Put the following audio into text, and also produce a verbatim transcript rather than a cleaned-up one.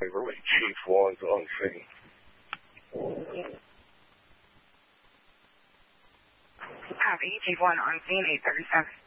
Waverly, Chief one's on scene. Copy, Chief one on scene, eight thirty-seven.